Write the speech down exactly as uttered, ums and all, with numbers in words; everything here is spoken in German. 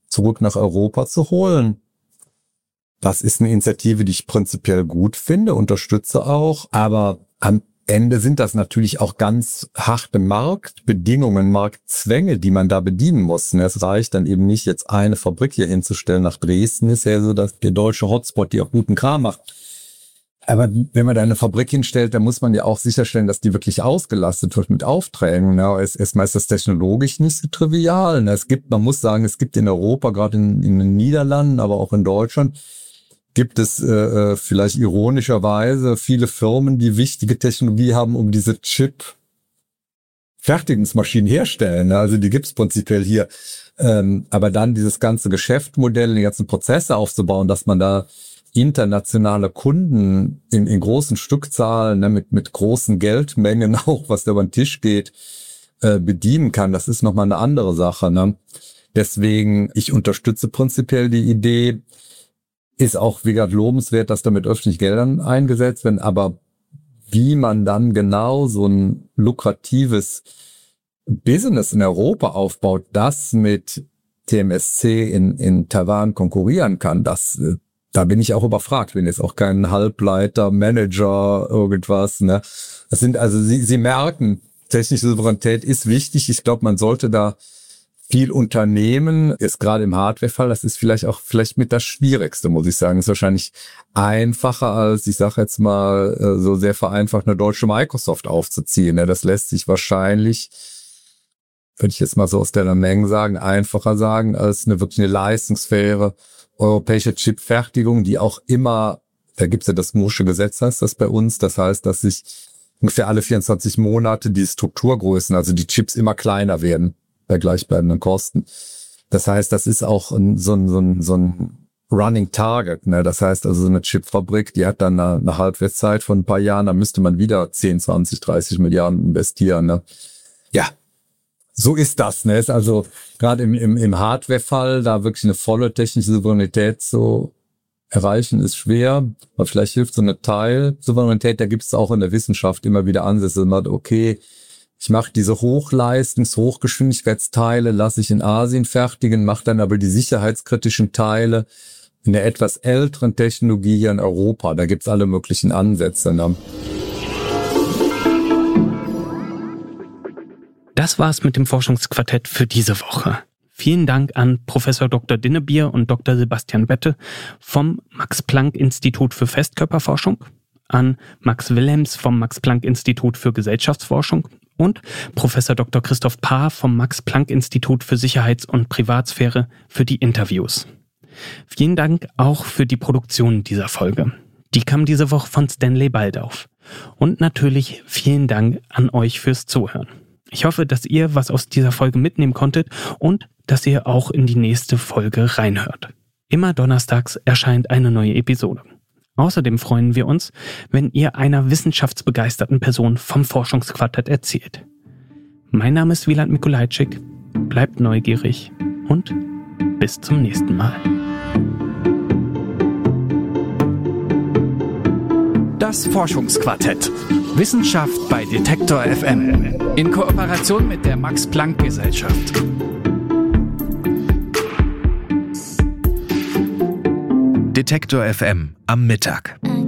zurück nach Europa zu holen. Das ist eine Initiative, die ich prinzipiell gut finde, unterstütze auch, aber am Ende sind das natürlich auch ganz harte Marktbedingungen, Marktzwänge, die man da bedienen muss. Es reicht dann eben nicht, jetzt eine Fabrik hier hinzustellen nach Dresden, ist ja so, dass der deutsche Hotspot, die auch guten Kram macht. Aber wenn man da eine Fabrik hinstellt, dann muss man ja auch sicherstellen, dass die wirklich ausgelastet wird mit Aufträgen. Erstmal ist das technologisch nicht so trivial. Es gibt, man muss sagen, es gibt in Europa, gerade in, in den Niederlanden, aber auch in Deutschland, gibt es äh, vielleicht ironischerweise viele Firmen, die wichtige Technologie haben, um diese Chip-Fertigungsmaschinen herstellen. Also die gibt's prinzipiell hier. Ähm, aber dann dieses ganze Geschäftsmodell, die ganzen Prozesse aufzubauen, dass man da internationale Kunden in, in großen Stückzahlen, ne, mit, mit großen Geldmengen auch, was da über den Tisch geht, äh, bedienen kann, das ist nochmal eine andere Sache. Ne? Deswegen, ich unterstütze prinzipiell die Idee, ist auch wie gesagt lobenswert, dass da mit öffentlichen Geldern eingesetzt werden, aber wie man dann genau so ein lukratives Business in Europa aufbaut, das mit T M S C in, in Taiwan konkurrieren kann, das, da bin ich auch überfragt. Bin jetzt auch kein Halbleiter, Manager, irgendwas, ne. Das sind, also Sie, Sie merken, technische Souveränität ist wichtig. Ich glaube, man sollte da viel unternehmen, ist gerade im Hardware-Fall, das ist vielleicht auch vielleicht mit das Schwierigste, muss ich sagen. Ist wahrscheinlich einfacher als, ich sage jetzt mal, so sehr vereinfacht eine deutsche Microsoft aufzuziehen. Das lässt sich wahrscheinlich, würde ich jetzt mal so aus der Menge sagen, einfacher sagen, als eine wirklich eine leistungsfähige europäische Chipfertigung, die auch immer, da gibt's ja das Moore'sche Gesetz, heißt das bei uns, das heißt, dass sich ungefähr alle vierundzwanzig Monate die Strukturgrößen, also die Chips immer kleiner werden bei gleichbleibenden Kosten. Das heißt, das ist auch ein, so ein, so ein, so ein Running Target, ne? Das heißt also, so eine Chipfabrik, die hat dann eine, eine Halbwertszeit von ein paar Jahren, da müsste man wieder zehn, zwanzig, dreißig Milliarden investieren, ne? Ja, so ist das, ne? Ist also gerade im, im, im Hardware-Fall, da wirklich eine volle technische Souveränität zu erreichen, ist schwer, aber vielleicht hilft so eine Teilsouveränität, da gibt es auch in der Wissenschaft immer wieder Ansätze, man sagt, okay, ich mache diese Hochleistungs-, Hochgeschwindigkeitsteile, lasse ich in Asien fertigen, mache dann aber die sicherheitskritischen Teile in der etwas älteren Technologie hier in Europa. Da gibt's alle möglichen Ansätze. Ne? Das war's mit dem Forschungsquartett für diese Woche. Vielen Dank an Professor Doktor Dinnebier und Doktor Sebastian Wette vom Max-Planck-Institut für Festkörperforschung, an Max Wilhelms vom Max-Planck-Institut für Gesellschaftsforschung und Professor Doktor Christoph Paar vom Max-Planck-Institut für Sicherheits- und Privatsphäre für die Interviews. Vielen Dank auch für die Produktion dieser Folge. Die kam diese Woche von Stanley Baldauf. Und natürlich vielen Dank an euch fürs Zuhören. Ich hoffe, dass ihr was aus dieser Folge mitnehmen konntet und dass ihr auch in die nächste Folge reinhört. Immer donnerstags erscheint eine neue Episode. Außerdem freuen wir uns, wenn ihr einer wissenschaftsbegeisterten Person vom Forschungsquartett erzählt. Mein Name ist Wieland Mikulajczyk, bleibt neugierig und bis zum nächsten Mal. Das Forschungsquartett. Wissenschaft bei Detektor F M. In Kooperation mit der Max-Planck-Gesellschaft. Detektor F M am Mittag.